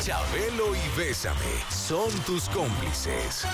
Chabelo y Bésame son tus cómplices.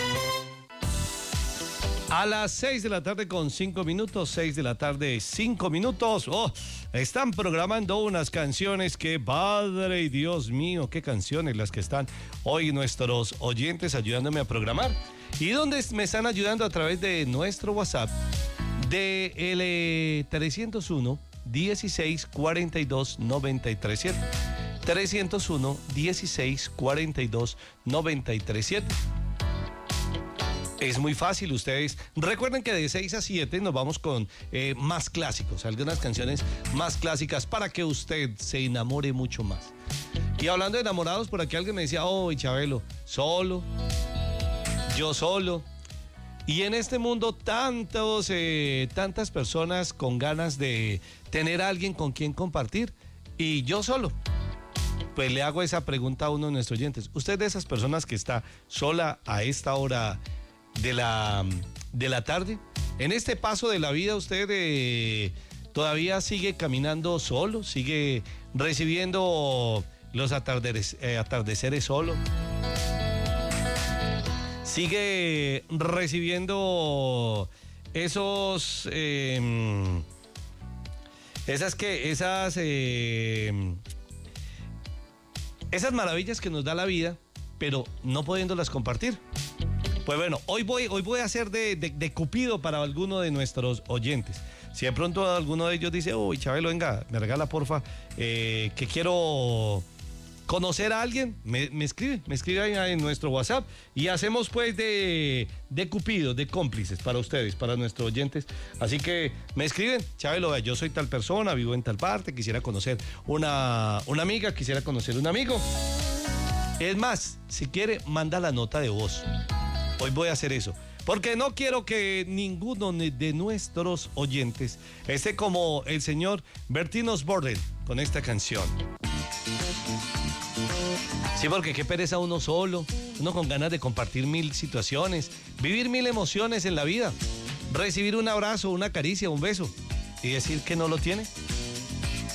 A las 6 de la tarde con 5 minutos, 6 de la tarde 5 minutos. Están programando unas canciones que, padre y Dios mío, qué canciones las que están hoy nuestros oyentes ayudándome a programar. Y donde me están ayudando a través de nuestro WhatsApp de el 301 16 42 93 7. 301 16 42 93 7. Es muy fácil, ustedes recuerden que de 6 a 7 nos vamos con más clásicos, algunas canciones más clásicas para que usted se enamore mucho más. Y hablando de enamorados, por aquí alguien me decía, Chabelo, solo, yo solo. Y en este mundo tantas personas con ganas de tener a alguien con quien compartir y yo solo. Pues le hago esa pregunta a uno de nuestros oyentes. ¿Usted de esas personas que está sola a esta hora de la tarde? En este paso de la vida usted todavía sigue caminando solo, sigue recibiendo los atardeceres solo, sigue recibiendo esas maravillas que nos da la vida, pero no pudiéndolas compartir. Pues bueno, hoy voy a hacer de cupido para alguno de nuestros oyentes. Si de pronto alguno de ellos dice, Chabelo, venga, me regala porfa, que quiero conocer a alguien, me escribe ahí en nuestro WhatsApp y hacemos pues de cupido, de cómplices para ustedes, para nuestros oyentes. Así que me escriben, Chabelo, yo soy tal persona, vivo en tal parte, quisiera conocer una amiga, quisiera conocer un amigo. Es más, si quiere, manda la nota de voz. Hoy voy a hacer eso, porque no quiero que ninguno de nuestros oyentes esté como el señor Bertín Osborne con esta canción. Sí, porque qué pereza uno solo, uno con ganas de compartir mil situaciones, vivir mil emociones en la vida, recibir un abrazo, una caricia, un beso y decir que no lo tiene.